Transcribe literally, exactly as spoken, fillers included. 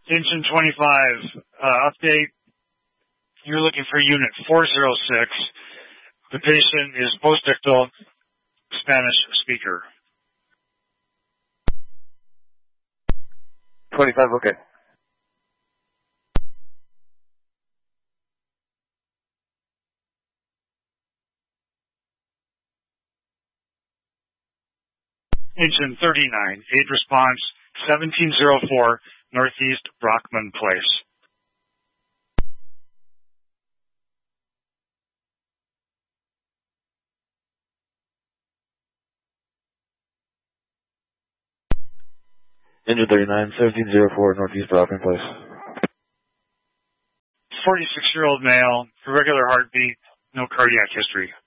Engine twenty-five, uh, update. You're looking for unit four oh six. The patient is post-ictal Spanish speaker. twenty-five, okay. Engine thirty-nine, aid response seventeen oh four, Northeast Brockman Place. Engine thirty-nine, seventeen oh four, Northeast Brockman Place. forty-six-year-old male, irregular heartbeat, no cardiac history.